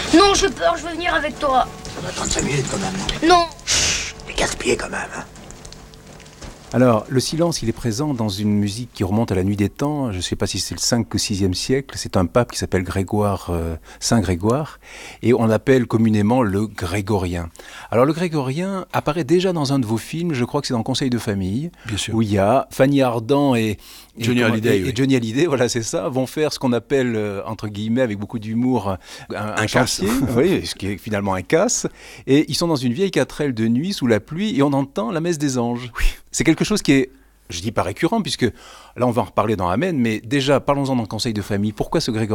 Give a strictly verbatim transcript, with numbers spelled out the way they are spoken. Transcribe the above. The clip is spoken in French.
Non, j'ai peur, je veux venir avec toi. Ça va trente-cinq minutes quand même. Non. Chut, t'es casse-pied quand même. Hein. Alors, le silence, il est présent dans une musique qui remonte à la nuit des temps. Je ne sais pas si c'est le cinquième ou sixième siècle. C'est un pape qui s'appelle Grégoire, euh, Saint Grégoire, et on l'appelle communément le grégorien. Alors, le grégorien apparaît déjà dans un de vos films, je crois que c'est dans Conseil de famille, Bien sûr. où il y a Fanny Ardant et, et Johnny comment- Hallyday, et- oui. et Johnny Hallyday, voilà, c'est ça, vont faire ce qu'on appelle, euh, entre guillemets, avec beaucoup d'humour, un, un, Un casse. chantier, oui, ce qui est finalement un casse. Et ils sont dans une vieille quatrelle de nuit, sous la pluie, et on entend la messe des anges. Oui. C'est quelque chose qui est, je dis pas récurrent, puisque là on va en reparler dans Amen, mais déjà parlons-en dans le conseil de famille. Pourquoi ce Grégorien